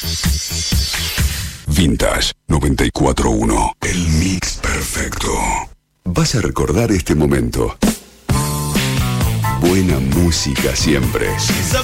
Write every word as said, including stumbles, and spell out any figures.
Vintage noventa y cuatro punto uno. El mix perfecto. Vas a recordar este momento. Buena música siempre. She's a